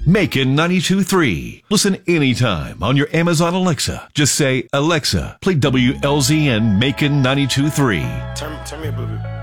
Macon 92.3. Listen anytime on your Amazon Alexa. Just say, Alexa, play WLZN Macon 92.3. Turn me up a little bit.